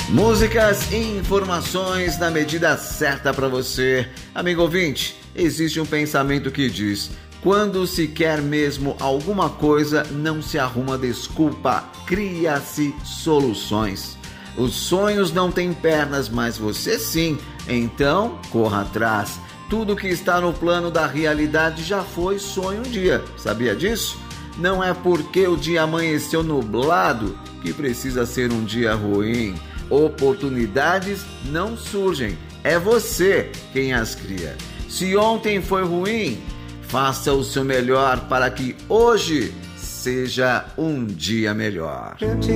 Músicas e informações na medida certa para você. Amigo ouvinte, existe um pensamento que diz: quando se quer mesmo alguma coisa, não se arruma desculpa, cria-se soluções. Os sonhos não têm pernas, mas você sim, então corra atrás. Tudo que está no plano da realidade já foi sonho um dia, sabia disso? Não é porque o dia amanheceu nublado que precisa ser um dia ruim. Oportunidades não surgem, é você quem as cria. Se ontem foi ruim, faça o seu melhor para que hoje seja um dia melhor.